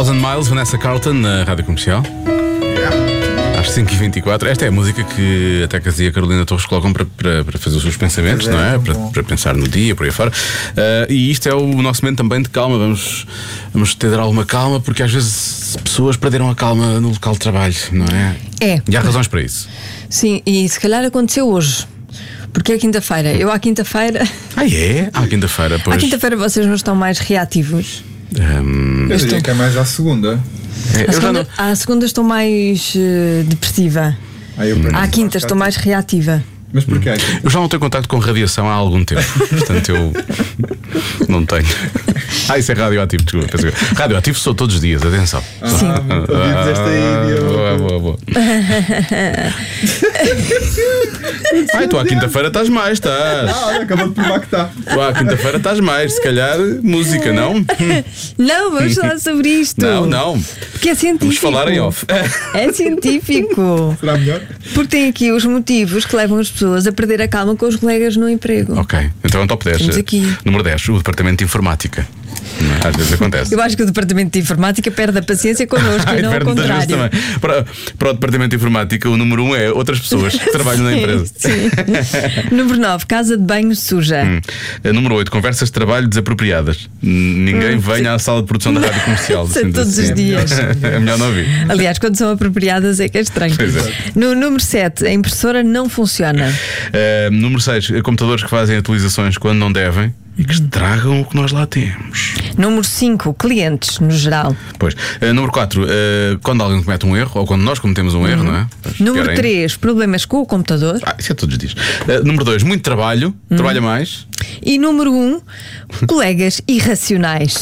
Thousand Miles, Vanessa Carlton, na Rádio Comercial. Às 5h24. Esta é a música que até Cassia e a Carolina Torres colocam para fazer os seus pensamentos, não é? Para pensar no dia, por aí fora. E isto é o nosso momento também de calma. Vamos ter alguma calma, porque às vezes pessoas perderam a calma no local de trabalho, não é? É. E há razões para isso. Sim, e se calhar aconteceu hoje. Porque é quinta-feira. Eu à quinta-feira. À quinta-feira, pois. À quinta-feira vocês não estão mais reativos? Eu diria que é mais à segunda. À segunda estou mais depressiva. À quinta estou mais reativa. Mas porquê? Eu já não tenho contacto com radiação há algum tempo. Portanto eu não tenho. Isso é radioativo, desculpa. Radioativo sou todos os dias, atenção. Sim. Esta aí, boa. Tu à quinta-feira estás mais, estás. Olha, acabou de provar que está. Tu à quinta-feira estás mais, se calhar música, não? Não, vamos falar sobre isto. Não. Porque é científico. Vamos falar em off. É científico. Será melhor? Porque tem aqui os motivos que levam as pessoas a perder a calma com os colegas no emprego. Ok, então é um top 10. Temos aqui. Número 10, o Departamento de Informática. Às vezes acontece. Eu acho que o Departamento de Informática perde a paciência connosco e não ao contrário. Também. Para o Departamento de Informática, o número 1 é outras pessoas que trabalham na empresa. Sim. Número 9, casa de banho suja. Número 8, conversas de trabalho desapropriadas. Ninguém venha à sala de produção da Rádio Comercial. Todos os dias. É melhor não ouvir. Aliás, quando são apropriadas é que é estranho. Pois é. No número 7, a impressora não funciona. Número 6, computadores que fazem atualizações quando não devem e que estragam o que nós lá temos. Número 5, clientes, no geral. Pois. Número 4, quando alguém comete um erro, ou quando nós cometemos um erro, não é? Pois, número 3, problemas com o computador. Isso é todos os dias. Número 2, muito trabalho, trabalha mais. E número 1, colegas irracionais.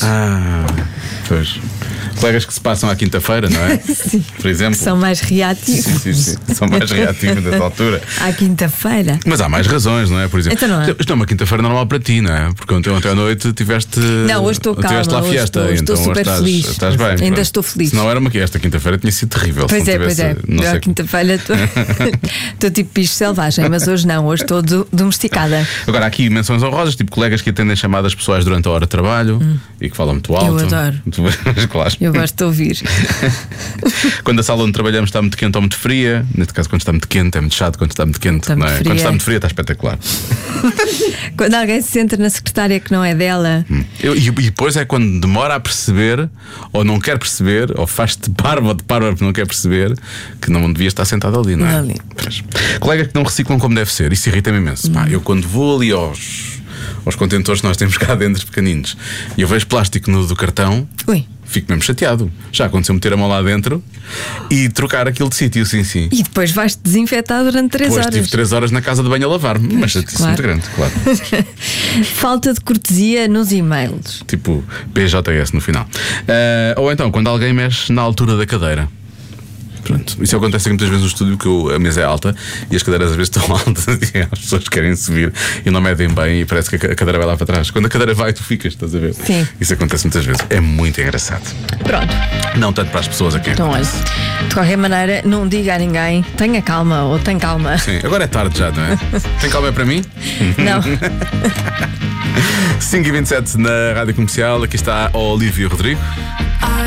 Pois. Colegas que se passam à quinta-feira, não é? Sim. Por exemplo. Que são mais reativos. Sim. São mais reativos nessa altura. À quinta-feira. Mas há mais razões, não é? Por exemplo, então não é? Isto é uma quinta-feira normal para ti, não é? Porque ontem à noite tiveste. Não, hoje estou calma. Tiveste lá a fiesta, hoje então estou super feliz. Estás bem. Ainda pronto. estou feliz. Se não era esta quinta-feira tinha sido terrível. Pois se é, não tivesse, pois é. não sei. À quinta-feira estou tipo bicho selvagem, mas hoje não, hoje estou domesticada. Agora, há aqui menções honrosas, tipo colegas que atendem chamadas pessoais durante a hora de trabalho e que falam muito alto. Eu adoro. Claro. Eu gosto de ouvir. Quando a sala onde trabalhamos está muito quente ou muito fria. Neste caso, quando está muito quente, é muito chato. Quando está muito quente, não é? Quando está muito fria, está espetacular. Quando alguém se senta na secretária que não é dela. E depois é quando demora a perceber, ou não quer perceber, ou faz-te parva porque não quer perceber que não devia estar sentado ali, não é? Ali. Colegas que não reciclam como deve ser. Isso irrita-me imenso. Eu quando vou ali aos contentores que nós temos cá dentro pequeninos e eu vejo plástico no do cartão, fico mesmo chateado. Já aconteceu meter a mão lá dentro e trocar aquilo de sítio, sim. E depois vais-te desinfetar durante 3 horas. Depois tive 3 horas na casa de banho a lavar-me. Mas chatice muito grande, claro. Falta de cortesia nos e-mails. Tipo PJS no final. Ou então, quando alguém mexe na altura da cadeira. Pronto. Isso acontece muitas vezes no estúdio, que a mesa é alta e as cadeiras às vezes estão altas e as pessoas querem subir e não medem bem e parece que a cadeira vai lá para trás. Quando a cadeira vai, tu ficas, estás a ver? Sim. Isso acontece muitas vezes. É muito engraçado. Pronto. Não tanto para as pessoas aqui. Então, olha, de qualquer maneira, não diga a ninguém tenha calma ou tem calma. Sim, agora é tarde já, não é? Tem calma para mim? Não. 5h27 na Rádio Comercial. Aqui está a Olivia Rodrigo.